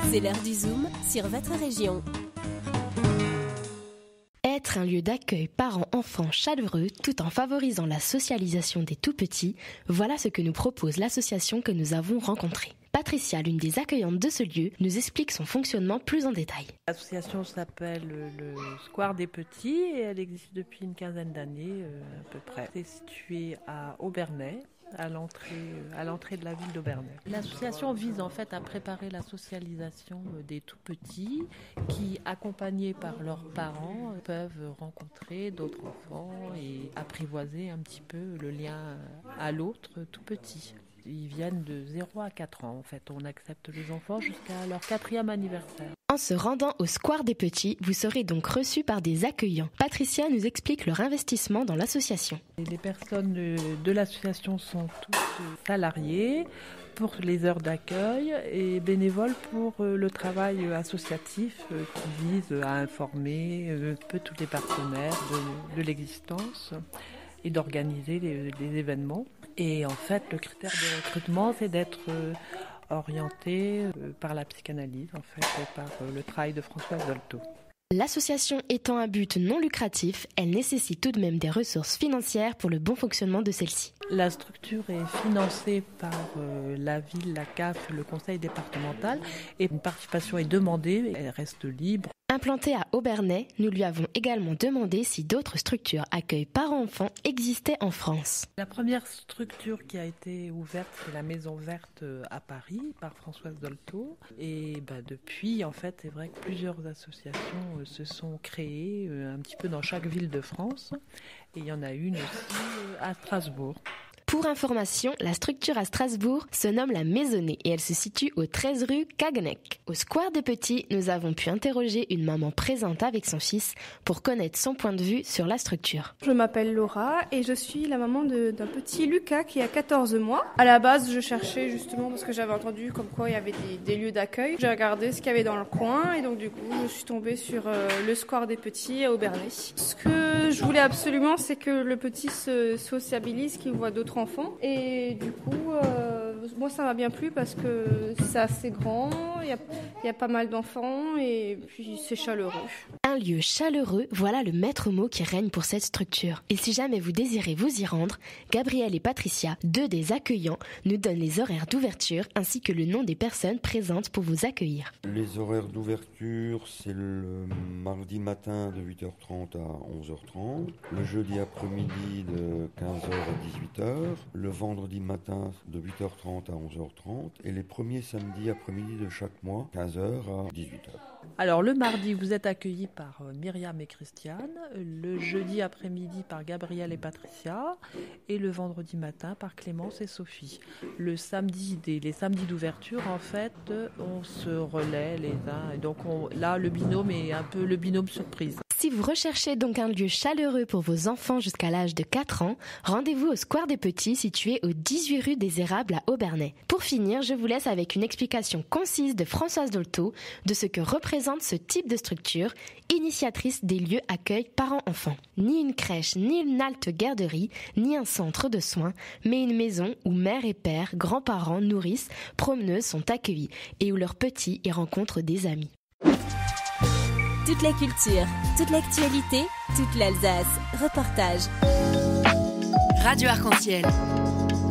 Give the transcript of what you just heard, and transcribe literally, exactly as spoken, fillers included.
C'est l'heure du Zoom sur votre région. Être un lieu d'accueil parents-enfants chaleureux tout en favorisant la socialisation des tout-petits, voilà ce que nous propose l'association que nous avons rencontrée. Patricia, l'une des accueillantes de ce lieu, nous explique son fonctionnement plus en détail. L'association s'appelle le Square des Petits et elle existe depuis une quinzaine d'années euh, à peu près. C'est situé à Obernai, à l'entrée, à l'entrée de la ville d'Obernai. L'association vise en fait à préparer la socialisation des tout-petits qui, accompagnés par leurs parents, peuvent rencontrer d'autres enfants et apprivoiser un petit peu le lien à l'autre tout-petit. Ils viennent de zéro à quatre ans en fait. On accepte les enfants jusqu'à leur quatrième anniversaire. En se rendant au Square des Petits, vous serez donc reçus par des accueillants. Patricia nous explique leur investissement dans l'association. Les personnes de, de l'association sont toutes salariées pour les heures d'accueil et bénévoles pour le travail associatif qui vise à informer un peu tous les partenaires de, de l'existence et d'organiser les, les événements. Et en fait, le critère de recrutement, c'est d'être orienté par la psychanalyse, en fait, et par le travail de Françoise Dolto. L'association étant un but non lucratif, elle nécessite tout de même des ressources financières pour le bon fonctionnement de celle-ci. La structure est financée par euh, la ville, la C A F, le conseil départemental et une participation est demandée, elle reste libre. Implantée à Obernai, nous lui avons également demandé si d'autres structures accueil parents-enfants existaient en France. La première structure qui a été ouverte, c'est la Maison Verte à Paris par Françoise Dolto. Et bah, depuis, en fait, c'est vrai que plusieurs associations euh, se sont créées euh, un petit peu dans chaque ville de France. Et il y en a une aussi euh, à Strasbourg. Pour information, la structure à Strasbourg se nomme la Maisonnée et elle se situe au treize rue Cagneck. Au Square des Petits, nous avons pu interroger une maman présente avec son fils pour connaître son point de vue sur la structure. Je m'appelle Laura et je suis la maman de, d'un petit Lucas qui a quatorze mois. À la base, je cherchais justement parce que j'avais entendu comme quoi il y avait des, des lieux d'accueil. J'ai regardé ce qu'il y avait dans le coin et donc du coup, je suis tombée sur euh, le Square des Petits à Obernai. Ce que je voulais absolument, c'est que le petit se sociabilise, qu'il voit d'autres enfants et du coup euh, moi ça m'a bien plu parce que c'est assez grand, il y a, y a pas mal d'enfants et puis c'est chaleureux. Un lieu chaleureux, voilà le maître mot qui règne pour cette structure. Et si jamais vous désirez vous y rendre, Gabriel et Patricia, deux des accueillants, nous donnent les horaires d'ouverture ainsi que le nom des personnes présentes pour vous accueillir. Les horaires d'ouverture, c'est le mardi matin de huit heures trente à onze heures trente, le jeudi après-midi de quinze heures à dix-huit heures, le vendredi matin de huit heures trente à onze heures trente et les premiers samedis après-midi de chaque mois, quinze heures à dix-huit heures. Alors le mardi, vous êtes accueillis par Myriam et Christiane, le jeudi après-midi par Gabriel et Patricia et le vendredi matin par Clémence et Sophie. Le samedi, les samedis d'ouverture, en fait, on se relaie les uns et donc on, là le binôme est un peu le binôme surprise. Si vous recherchez donc un lieu chaleureux pour vos enfants jusqu'à l'âge de quatre ans, rendez-vous au Square des Petits situé au dix-huit rue des Érables à Obernai. Pour finir, je vous laisse avec une explication concise de Françoise Dolto de ce que représente ce type de structure, initiatrice des lieux accueil parents-enfants. Ni une crèche, ni une halte garderie, ni un centre de soins, mais une maison où mère et père, grands-parents, nourrices, promeneuses sont accueillis et où leurs petits y rencontrent des amis. Toute la culture, toute l'actualité, toute l'Alsace. Reportage. Radio Arc-en-Ciel.